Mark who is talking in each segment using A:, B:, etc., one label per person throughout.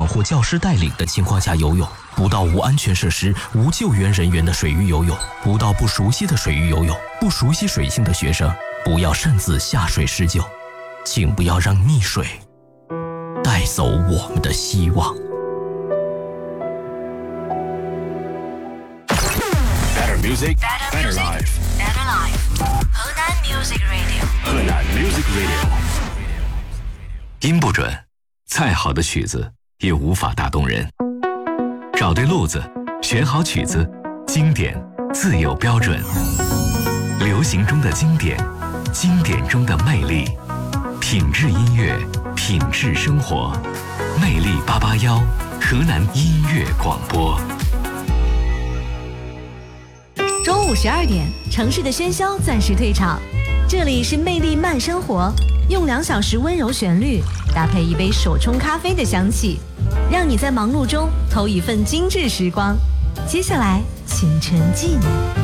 A: 或教师带领的情况下游泳，不到无安全设施、无救援人员的水域游泳，不到不熟悉的水域游泳。不熟悉水性的学生，不要擅自下水施救，请不要让溺水带走我们的希望。
B: Better music, better life.
C: Better life. 河南 Music Radio.
B: 河南 Music Radio.
D: 音不准，再好的曲子也无法打动人。找对路子，选好曲子，经典自有标准。流行中的经典，经典中的魅力，品质音乐，品质生活。魅力881，河南音乐广播。
E: 中午12点，城市的喧嚣暂时退场，这里是魅力慢生活，用2小时温柔旋律搭配一杯手冲咖啡的香气，让你在忙碌中偷一份精致时光。接下来，请沉浸。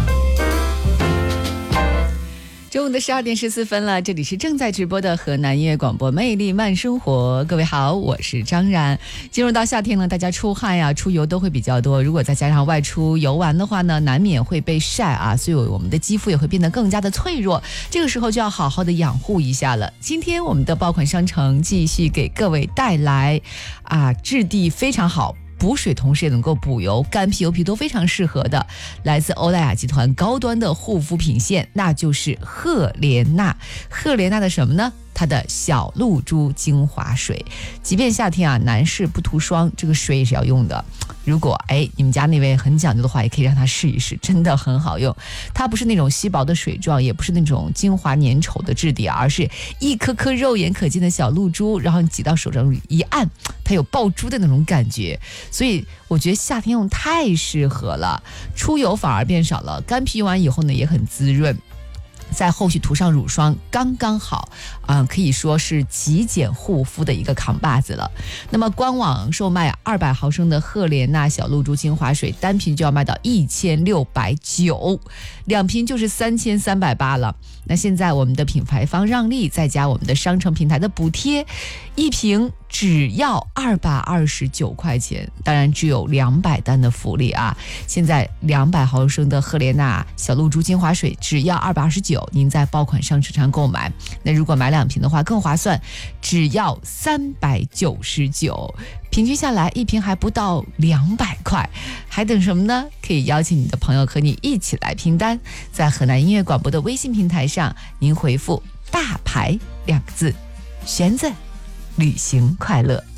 F: 中午的12点14分了，这里是正在直播的河南音乐广播魅力慢生活。各位好，我是张然。进入到夏天呢，大家出汗呀、出油都会比较多，如果再加上外出游玩的话呢，难免会被晒啊，所以我们的肌肤也会变得更加的脆弱，这个时候就要好好的养护一下了。今天我们的爆款商城继续给各位带来质地非常好，补水同时也能够补油，干皮油皮都非常适合的，来自欧莱雅集团高端的护肤品线，那就是赫莲娜。赫莲娜的什么呢？它的小露珠精华水。即便夏天男士不涂霜，这个水也是要用的。如果你们家那位很讲究的话，也可以让它试一试，真的很好用。它不是那种稀薄的水状，也不是那种精华粘稠的质地，而是一颗颗肉眼可见的小露珠，然后你挤到手上一按，它有爆珠的那种感觉。所以我觉得夏天用太适合了，出油反而变少了，干皮用完以后呢也很滋润。在后续涂上乳霜刚刚好可以说是极简护肤的一个扛把子了。那么官网售卖200毫升的赫莲娜小露珠精华水，单瓶就要卖到1690，两瓶就是3380了。那现在我们的品牌方让利再加我们的商城平台的补贴，一瓶只要229块钱，当然只有200单的福利啊！现在200毫升的赫莲娜小露珠精华水只要229，您在爆款商城上购买，那如果买2瓶的话更划算，只要399，平均下来一瓶还不到200块，还等什么呢？可以邀请你的朋友和你一起来拼单，在河南音乐广播的微信平台上，您回复大牌2个字，玄子旅行快乐。